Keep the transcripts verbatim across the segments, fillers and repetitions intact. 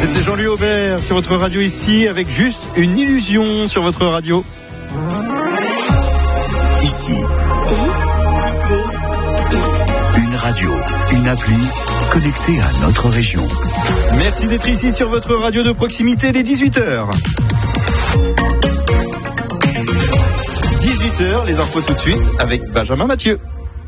C'était Jean-Louis Aubert sur votre radio ici, avec juste une illusion sur votre radio. Ici. Une radio, une appli connectée à notre région. Merci d'être ici sur votre radio de proximité, les dix-huit heures. dix-huit heures, les infos tout de suite avec Benjamin Mathieu.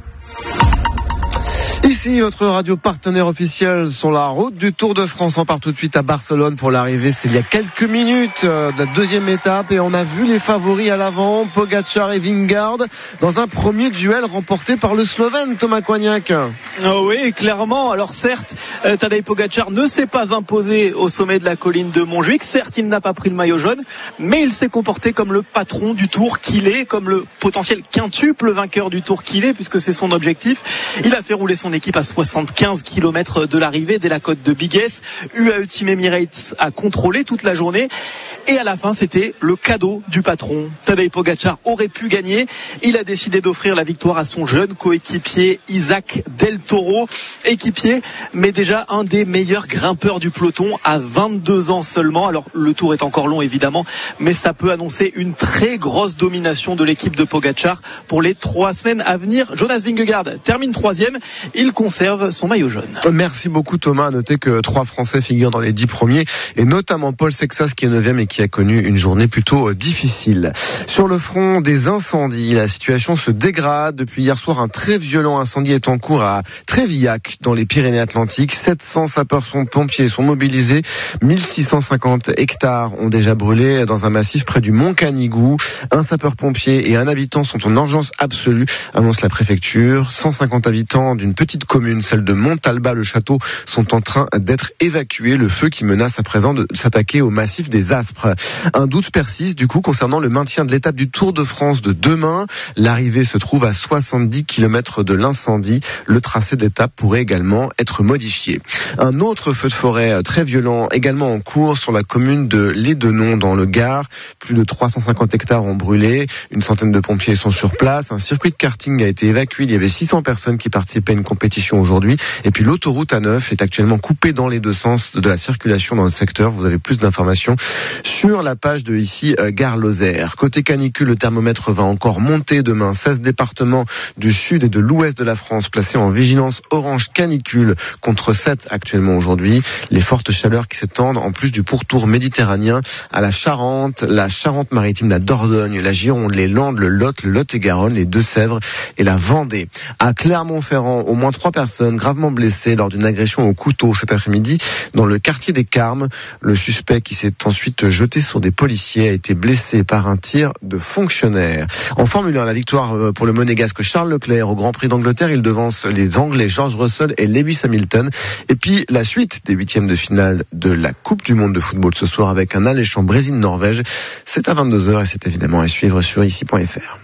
Ici, votre radio partenaire officiel sur la route du Tour de France. On part tout de suite à Barcelone pour l'arrivée. C'est il y a quelques minutes de la deuxième étape et on a vu les favoris à l'avant, Pogačar et Vingegaard, dans un premier duel remporté par le Slovène Thomas Coignac. Oh oui, clairement. Alors certes, euh, Tadej Pogačar ne s'est pas imposé au sommet de la colline de Montjuïc. Certes, il n'a pas pris le maillot jaune, mais il s'est comporté comme le patron du Tour qu'il est, comme le potentiel quintuple vainqueur du Tour qu'il est, puisque c'est son objectif. Il a fait rouler son équipe à soixante-quinze kilomètres de l'arrivée dès la côte de Bigues. U A E Team Emirates a contrôlé toute la journée et à la fin c'était le cadeau du patron. Tadej Pogačar aurait pu gagner. Il a décidé d'offrir la victoire à son jeune coéquipier Isaac Del Toro, équipier mais déjà un des meilleurs grimpeurs du peloton à vingt-deux ans seulement. Alors le tour est encore long évidemment, mais ça peut annoncer une très grosse domination de l'équipe de Pogačar pour les trois semaines à venir. Jonas Vingegaard termine troisième. Il conserve son maillot jaune. Merci beaucoup Thomas. À noter que trois Français figurent dans les dix premiers et notamment Paul Sexas qui est neuvième et qui a connu une journée plutôt difficile. Sur le front des incendies, la situation se dégrade. Depuis hier soir, un très violent incendie est en cours à Trévillac dans les Pyrénées-Atlantiques. sept cents sapeurs-pompiers sont mobilisés. mille six cent cinquante hectares ont déjà brûlé dans un massif près du Mont Canigou. Un sapeur-pompier et un habitant sont en urgence absolue, annonce la préfecture. cent cinquante habitants d'une petite commune, celle de Montalba-le-Château, sont en train d'être évacués. Le feu qui menace à présent de s'attaquer au massif des Aspres. Un doute persiste du coup concernant le maintien de l'étape du Tour de France de demain. L'arrivée se trouve à soixante-dix kilomètres de l'incendie. Le tracé d'étape pourrait également être modifié. Un autre feu de forêt très violent également en cours sur la commune de Lédenon dans le Gard. Plus de trois cent cinquante hectares ont brûlé. Une centaine de pompiers sont sur place. Un circuit de karting a été évacué. Il y avait six cents personnes qui participaient à une compétition aujourd'hui. Et puis l'autoroute A neuf est actuellement coupée dans les deux sens de la circulation dans le secteur. Vous avez plus d'informations sur la page de ici euh, Gare Lozère. Côté canicule, le thermomètre va encore monter demain. seize départements du sud et de l'ouest de la France placés en vigilance orange canicule contre sept actuellement aujourd'hui. Les fortes chaleurs qui s'étendent en plus du pourtour méditerranéen à la Charente, la Charente-Maritime, la Dordogne, la Gironde, les Landes, le Lot, le Lot-et-Garonne, les Deux-Sèvres et la Vendée. À Clermont-Ferrand, au moins trois personnes gravement blessées lors d'une agression au couteau cet après-midi dans le quartier des Carmes. Le suspect qui s'est ensuite jeté sur des policiers a été blessé par un tir de fonctionnaire. En Formule un, la victoire pour le monégasque Charles Leclerc au Grand Prix d'Angleterre. Il devance les Anglais George Russell et Lewis Hamilton. Et puis la suite des huitièmes de finale de la Coupe du Monde de football ce soir avec un alléchant Brésil-Norvège. C'est à vingt-deux heures et c'est évidemment à suivre sur ici point f r.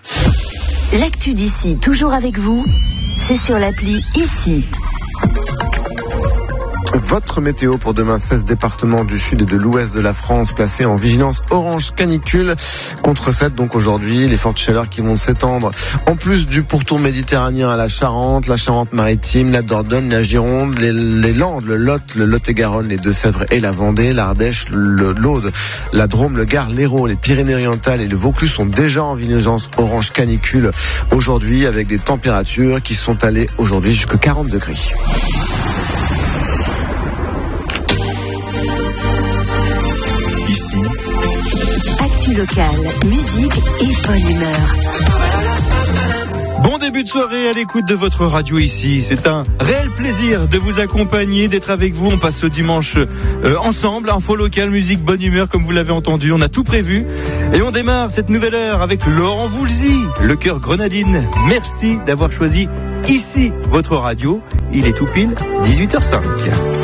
L'actu d'ici, toujours avec vous, c'est sur l'appli Ici. Votre météo pour demain, seize départements du sud et de l'ouest de la France placés en vigilance orange canicule contre sept donc aujourd'hui. Les fortes chaleurs qui vont s'étendre en plus du pourtour méditerranéen à la Charente, la Charente-Maritime, la Dordogne, la Gironde, les, les Landes, le Lot, le Lot-et-Garonne, les Deux-Sèvres et la Vendée, l'Ardèche, le, l'Aude, la Drôme, le Gard, l'Hérault, les Pyrénées-Orientales et le Vaucluse sont déjà en vigilance orange canicule aujourd'hui avec des températures qui sont allées aujourd'hui jusqu'à quarante degrés. Ici, Actu locale, musique et bonne humeur. Bon début de soirée à l'écoute de votre radio ici. C'est un réel plaisir de vous accompagner, d'être avec vous. On passe ce dimanche euh, ensemble. Info locale, musique, bonne humeur, comme vous l'avez entendu. On a tout prévu. Et on démarre cette nouvelle heure avec Laurent Voulzy, le cœur grenadine. Merci d'avoir choisi ici votre radio. Il est tout pile dix-huit heures zéro cinq.